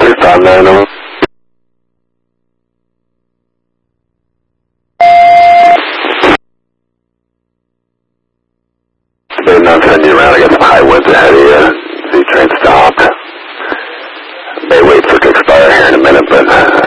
359 over. They're not sending you around. I got some high winds ahead of you. See, train stopped. May wait for it to expire here in a minute, but